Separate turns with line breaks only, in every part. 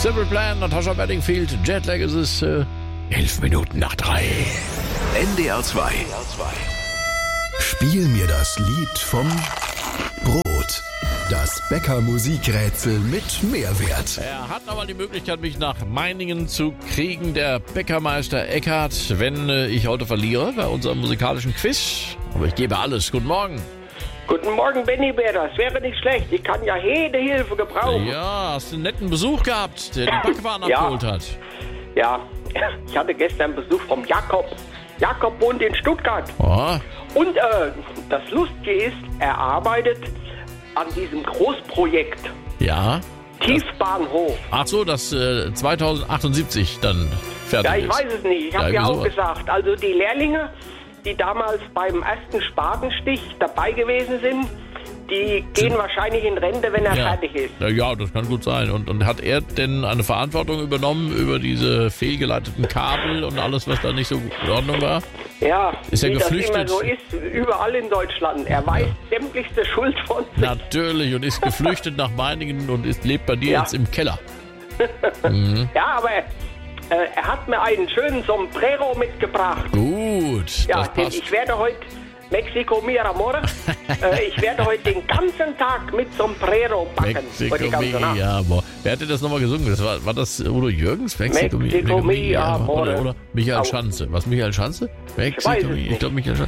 Simple Plan, Natascha Bedingfield, Jetlag ist es 11 Minuten nach 3.
NDR 2.
Spiel mir das Lied vom Brot. Das Bäcker-Musikrätsel mit Mehrwert.
Er hat aber die Möglichkeit, mich nach Meiningen zu kriegen, der Bäckermeister Eckhart, wenn ich heute verliere bei unserem musikalischen Quiz. Aber ich gebe alles. Guten Morgen.
Guten Morgen, Benny Bär, das wäre nicht schlecht. Ich kann ja jede Hilfe gebrauchen.
Ja, hast du einen netten Besuch gehabt, der die Backwaren
Ja.
abgeholt hat.
Ja, ich hatte gestern Besuch vom Jakob. Jakob wohnt in Stuttgart.
Oh,
Und das Lustige ist, er arbeitet an diesem Großprojekt
ja.
Tiefbahnhof.
Ach so, das 2078 dann fertig
Ja, ich
ist.
weiß es nicht. Ich habe
Ja,
ja
irgendwie
auch
sowas.
gesagt, also die Lehrlinge, die damals beim ersten Spatenstich dabei gewesen sind, die gehen wahrscheinlich in Rente, wenn er fertig ist.
Ja, das kann gut sein. Und hat er denn eine Verantwortung übernommen über diese fehlgeleiteten Kabel und alles, was da nicht so in Ordnung war?
Ja,
Ist er
wie
geflüchtet?
das immer so ist, überall in Deutschland. Er weiß sämtlichste Schuld von sich.
Natürlich, und ist geflüchtet nach Meiningen und lebt bei dir
Ja.
jetzt im Keller.
Ja, aber er hat mir einen schönen Sombrero mitgebracht.
Gut,
Ja,
das
denn
passt.
ich werde heute Mexico mi amor. Ich werde heute den ganzen Tag mit Sombrero backen.
Mexico
Für die ganze Nacht.
mi amor. Wer hatte das nochmal gesungen? Das war das Udo Jürgens?
Mexico mi amor.
Oder Michael
Au.
Schanze. Was, Michael Schanze? Mexico
weiß es
mi. Ich
nicht.
glaube, Michael Schanze.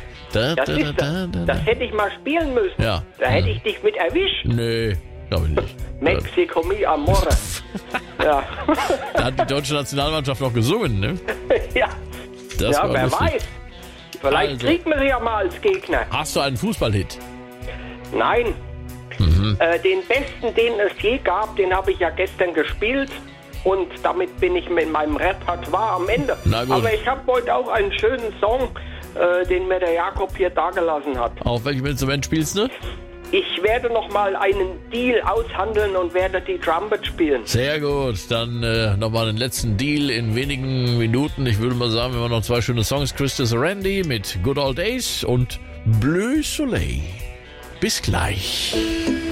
Das hätte ich mal spielen müssen.
Ja.
Da hätte ich dich mit erwischt.
Nee, glaube ich nicht.
Mexico mi amor. Ja.
Da hat die deutsche Nationalmannschaft noch gesungen, ne?
Ja.
Das
Ja,
war
wer
lustig.
weiß. Vielleicht
Also.
kriegt man sie ja mal als Gegner.
Hast du einen Fußballhit?
Nein. Den besten, den es je gab, den habe ich ja gestern gespielt. Und damit bin ich mit meinem Repertoire am Ende.
Na gut.
Aber ich habe heute auch einen schönen Song, den mir der Jakob hier dagelassen hat.
Auf welchem Instrument spielst du?
Ich werde noch mal einen Deal aushandeln und werde die Trumpet spielen.
Sehr gut, dann nochmal den letzten Deal in wenigen Minuten. Ich würde mal sagen, wir haben noch 2 schöne Songs. Christus Randy mit Good Old Days und Bleu Soleil. Bis gleich.